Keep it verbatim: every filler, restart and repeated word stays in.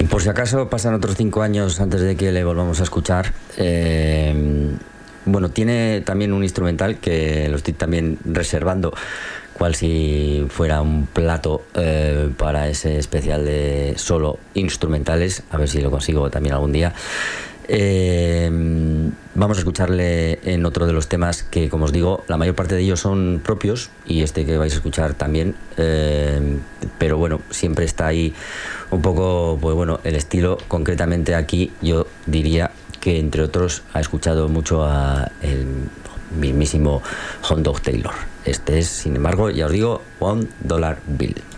Por si acaso pasan otros cinco años antes de que le volvamos a escuchar, eh, bueno, tiene también un instrumental que lo estoy también reservando, cual si fuera un plato eh, para ese especial de solo instrumentales, a ver si lo consigo también algún día. Eh, vamos a escucharle en otro de los temas que, como os digo, la mayor parte de ellos son propios, y este que vais a escuchar también, eh, pero bueno, siempre está ahí un poco, pues bueno, el estilo. Concretamente aquí yo diría que, entre otros, ha escuchado mucho a el mismísimo Hot Dog Taylor. Este es, sin embargo, ya os digo, One Dollar Bill.